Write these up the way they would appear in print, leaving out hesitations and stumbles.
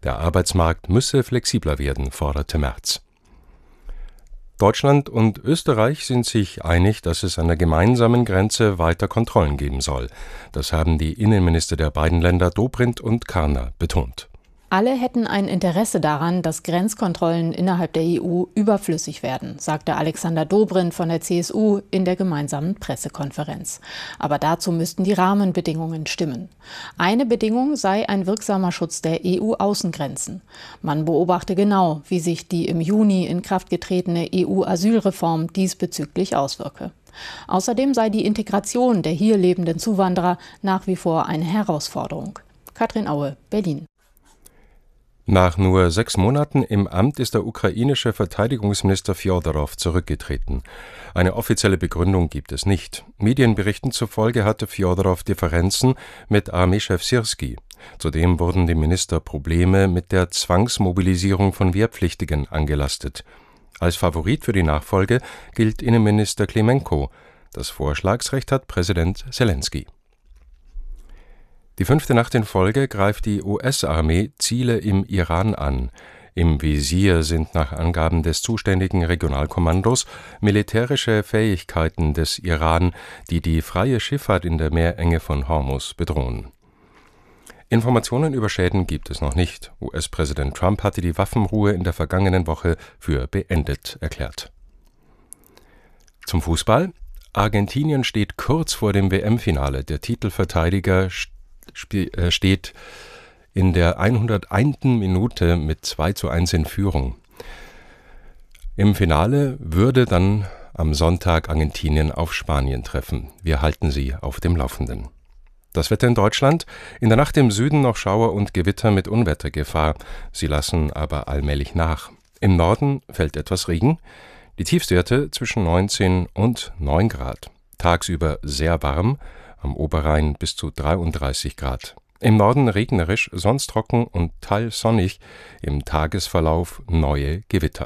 Der Arbeitsmarkt müsse flexibler werden, forderte Merz. Deutschland und Österreich sind sich einig, dass es an der gemeinsamen Grenze weiter Kontrollen geben soll. Das haben die Innenminister der beiden Länder Dobrindt und Karner betont. Alle hätten ein Interesse daran, dass Grenzkontrollen innerhalb der EU überflüssig werden, sagte Alexander Dobrindt von der CSU in der gemeinsamen Pressekonferenz. Aber dazu müssten die Rahmenbedingungen stimmen. Eine Bedingung sei ein wirksamer Schutz der EU-Außengrenzen. Man beobachte genau, wie sich die im Juni in Kraft getretene EU-Asylreform diesbezüglich auswirke. Außerdem sei die Integration der hier lebenden Zuwanderer nach wie vor eine Herausforderung. Katrin Aue, Berlin. Nach nur 6 Monaten im Amt ist der ukrainische Verteidigungsminister Fjodorow zurückgetreten. Eine offizielle Begründung gibt es nicht. Medienberichten zufolge hatte Fjodorow Differenzen mit Armeechef Syrski. Zudem wurden dem Minister Probleme mit der Zwangsmobilisierung von Wehrpflichtigen angelastet. Als Favorit für die Nachfolge gilt Innenminister Klimenko. Das Vorschlagsrecht hat Präsident Selenskyj. Die 5. Nacht in Folge greift die US-Armee Ziele im Iran an. Im Visier sind nach Angaben des zuständigen Regionalkommandos militärische Fähigkeiten des Iran, die die freie Schifffahrt in der Meerenge von Hormuz bedrohen. Informationen über Schäden gibt es noch nicht. US-Präsident Trump hatte die Waffenruhe in der vergangenen Woche für beendet erklärt. Zum Fußball. Argentinien steht kurz vor dem WM-Finale. Der Titelverteidiger steht in der 101. Minute mit 2:1 in Führung. Im Finale würde dann am Sonntag Argentinien auf Spanien treffen. Wir halten Sie auf dem Laufenden. Das Wetter in Deutschland: In der Nacht im Süden noch Schauer und Gewitter mit Unwettergefahr. Sie lassen aber allmählich nach. Im Norden fällt etwas Regen. Die Tiefstwerte zwischen 19 und 9 Grad. Tagsüber sehr warm. Am Oberrhein bis zu 33 Grad. Im Norden regnerisch, sonst trocken und teils sonnig, im Tagesverlauf neue Gewitter.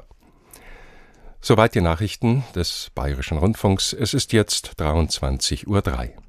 Soweit die Nachrichten des Bayerischen Rundfunks. Es ist jetzt 23:03 Uhr.